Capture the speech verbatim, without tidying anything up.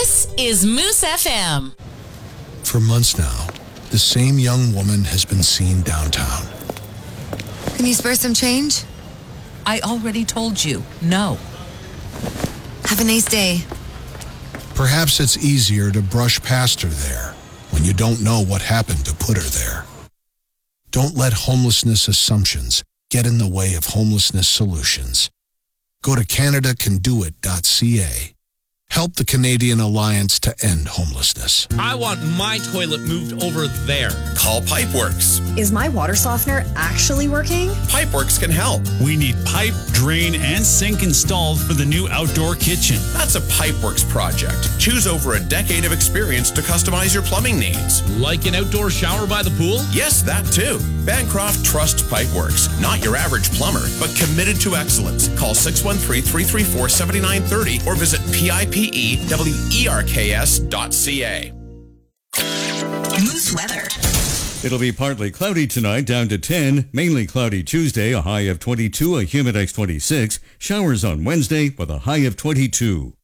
This is Moose F M. For months now, the same young woman has been seen downtown. Can you spare some change? I already told you, no. Have a nice day. Perhaps it's easier to brush past her there when you don't know what happened to put her there. Don't let homelessness assumptions get in the way of homelessness solutions. Go to canada can do it dot c a. Help the Canadian Alliance to End Homelessness. I want my toilet moved over there. Call Pipeworks. Is my water softener actually working? Pipeworks can help. We need pipe, drain, and sink installed for the new outdoor kitchen. That's a Pipeworks project. Choose over a decade of experience to customize your plumbing needs. Like an outdoor shower by the pool? Yes, that too. Bancroft trusts Pipeworks. Not your average plumber, but committed to excellence. Call six one three, three three four, seven nine three zero or visit P I P E W E R K S dot C A. Moose weather. It'll be partly cloudy tonight, down to ten. Mainly cloudy Tuesday, a high of twenty-two, a humidex twenty-six. Showers on Wednesday with a high of twenty-two.